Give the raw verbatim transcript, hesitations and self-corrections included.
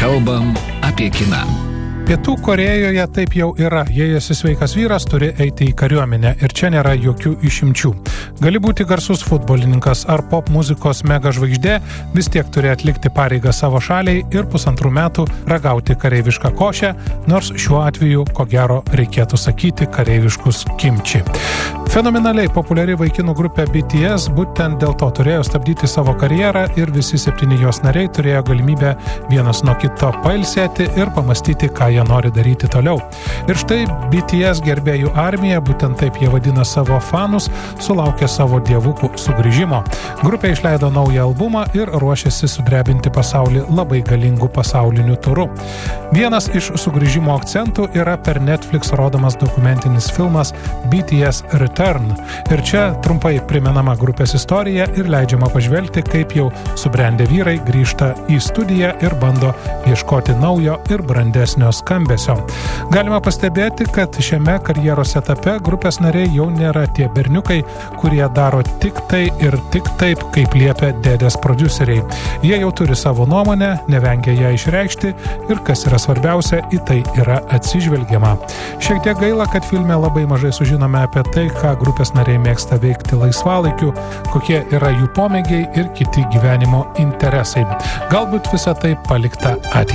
Kalbam apie kiną. Pietų Korėjoje taip jau yra. Jei esi sveikas vyras, turi eiti į kariuomenę. Ir čia nėra jokių išimčių. Gali būti garsus futbolininkas ar pop muzikos mega žvaigždė, vis tiek turi atlikti pareigą savo šaliai ir pusantrų metų ragauti kareivišką košę, nors šiuo atveju, ko gero, reikėtų sakyti kareiviškus kimči. Fenomenaliai populiari vaikinų grupė B T S būtent dėl to turėjo stabdyti savo karjerą ir visi septyni jos nariai turėjo galimybę vienas nuo kito pailsėti ir pamastyti, ką jie nori daryti toliau. Ir štai B T S gerbėjų armija, būtent taip jie vadina savo fanus, sulaukė savo dievukų sugrįžimo. Grupė išleido naują albumą ir ruošiasi sudrebinti pasaulį labai galingų pasaulinių turų. Vienas iš sugrįžimo akcentų yra per Netflix rodomas dokumentinis filmas B T S Return. Ir čia trumpai primenama grupės istorija ir leidžiama pažvelgti, kaip jau subrendę vyrai grįžta į studiją ir bando ieškoti naujo ir brandesnio skambesio. Galima pastebėti, kad šiame karjeros etape grupės nariai jau nėra tie berniukai, kurie daro tik tai ir tik taip, kaip liepia dėdės prodiuseriai. Jie jau turi savo nuomonę, nevengia ją išreikšti ir, kas yra svarbiausia, į tai yra atsižvelgiama. Šiek tiek gaila, kad filme labai mažai sužinome apie tai, ką grupės nariai mėgsta veikti laisvalaikiu, kokie yra jų pomėgiai ir kiti gyvenimo interesai. Galbūt visą tai palikta ateičiai.